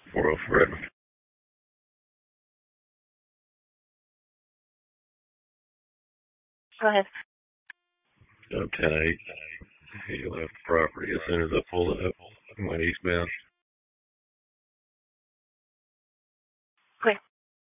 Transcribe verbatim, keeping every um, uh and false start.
four oh four Edmund. Go ahead. Uh, ten eight. He left the property as soon as I pulled up. Went eastbound.